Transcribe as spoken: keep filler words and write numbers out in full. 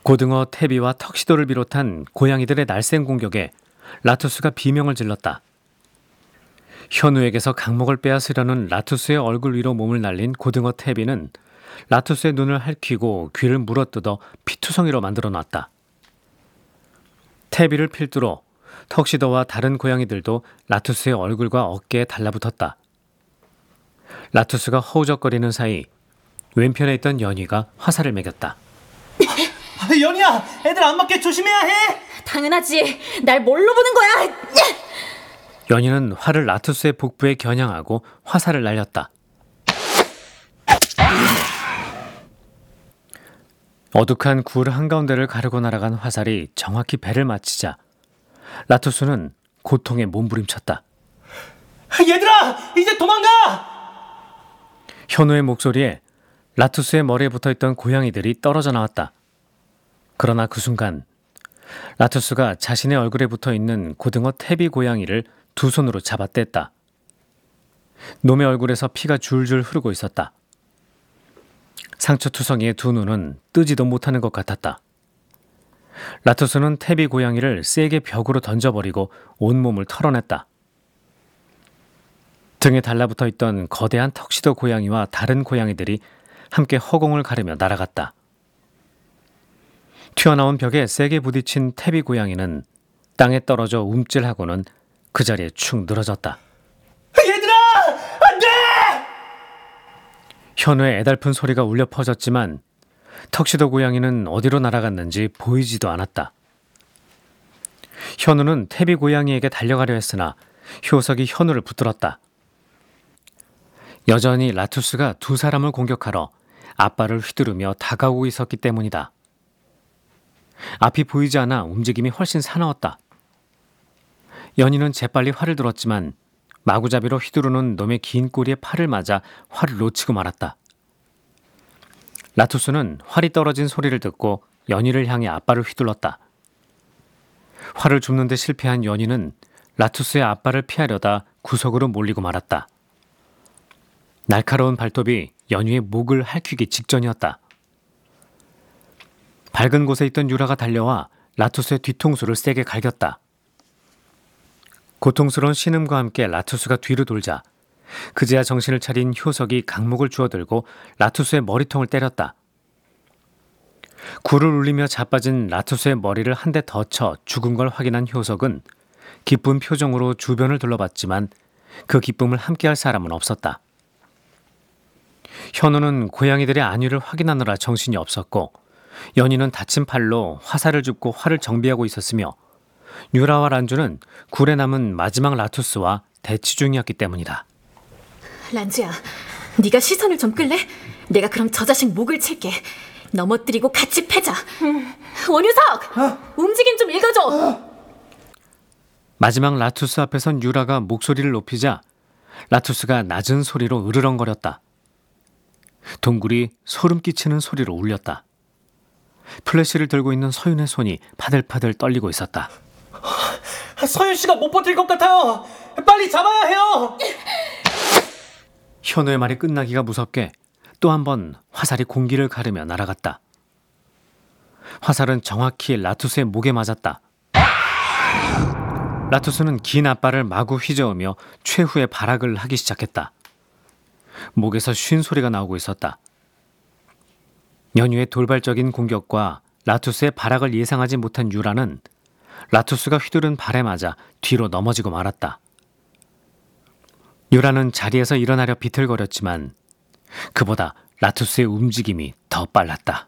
고등어, 태비와 턱시도를 비롯한 고양이들의 날쌘 공격에 라투스가 비명을 질렀다. 현우에게서 강목을 빼앗으려는 라투스의 얼굴 위로 몸을 날린 고등어 태비는 라투스의 눈을 핥히고 귀를 물어뜯어 피투성이로 만들어 놨다. 태비를 필두로 턱시도와 다른 고양이들도 라투스의 얼굴과 어깨에 달라붙었다. 라투스가 허우적거리는 사이 왼편에 있던 연희가 화살을 매겼다. 연희야, 애들 안 맞게 조심해야 해. 당연하지. 날 뭘로 보는 거야? 연희는 활을 라투스의 복부에 겨냥하고 화살을 날렸다. 어둑한 굴 한가운데를 가르고 날아간 화살이 정확히 배를 맞히자 라투스는 고통에 몸부림쳤다. 얘들아, 이제 도망가! 현우의 목소리에 라투스의 머리에 붙어있던 고양이들이 떨어져 나왔다. 그러나 그 순간 라투스가 자신의 얼굴에 붙어있는 고등어 태비 고양이를 두 손으로 잡아뗐다. 놈의 얼굴에서 피가 줄줄 흐르고 있었다. 상처투성이의 두 눈은 뜨지도 못하는 것 같았다. 라투스는 태비 고양이를 세게 벽으로 던져버리고 온몸을 털어냈다. 등에 달라붙어 있던 거대한 턱시도 고양이와 다른 고양이들이 함께 허공을 가르며 날아갔다. 튀어나온 벽에 세게 부딪힌 태비 고양이는 땅에 떨어져 움찔하고는 그 자리에 축 늘어졌다. 얘들아! 안 돼! 현우의 애달픈 소리가 울려 퍼졌지만 턱시도 고양이는 어디로 날아갔는지 보이지도 않았다. 현우는 태비 고양이에게 달려가려 했으나 효석이 현우를 붙들었다. 여전히 라투스가 두 사람을 공격하러 앞발을 휘두르며 다가오고 있었기 때문이다. 앞이 보이지 않아 움직임이 훨씬 사나웠다. 연희는 재빨리 활을 들었지만 마구잡이로 휘두르는 놈의 긴 꼬리에 팔을 맞아 활을 놓치고 말았다. 라투스는 활이 떨어진 소리를 듣고 연희를 향해 앞발을 휘둘렀다. 활을 줍는 데 실패한 연희는 라투스의 앞발을 피하려다 구석으로 몰리고 말았다. 날카로운 발톱이 연희의 목을 핥히기 직전이었다. 밝은 곳에 있던 유라가 달려와 라투스의 뒤통수를 세게 갈겼다. 고통스러운 신음과 함께 라투스가 뒤로 돌자 그제야 정신을 차린 효석이 강목을 주워들고 라투스의 머리통을 때렸다. 굴을 울리며 자빠진 라투스의 머리를 한 대 더 쳐 죽은 걸 확인한 효석은 기쁜 표정으로 주변을 둘러봤지만 그 기쁨을 함께할 사람은 없었다. 현우는 고양이들의 안위를 확인하느라 정신이 없었고 연희는 다친 팔로 화살을 줍고 활을 정비하고 있었으며 유라와 란주는 굴에 남은 마지막 라투스와 대치 중이었기 때문이다. 란주야, 네가 시선을 좀 끌래? 내가 그럼 저 자식 목을 칠게. 넘어뜨리고 같이 패자. 음. 원유석! 어? 움직임 좀 읽어줘. 어? 마지막 라투스 앞에선 유라가 목소리를 높이자 라투스가 낮은 소리로 으르렁거렸다. 동굴이 소름 끼치는 소리로 울렸다. 플래시를 들고 있는 서윤의 손이 파들파들 떨리고 있었다. 서윤 씨가 못 버틸 것 같아요. 빨리 잡아야 해요. 현우의 말이 끝나기가 무섭게 또 한 번 화살이 공기를 가르며 날아갔다. 화살은 정확히 라투스의 목에 맞았다. 라투스는 긴 앞발을 마구 휘저으며 최후의 발악을 하기 시작했다. 목에서 쉰 소리가 나오고 있었다. 연유의 돌발적인 공격과 라투스의 발악을 예상하지 못한 유라는 라투스가 휘두른 발에 맞아 뒤로 넘어지고 말았다. 유라는 자리에서 일어나려 비틀거렸지만 그보다 라투스의 움직임이 더 빨랐다.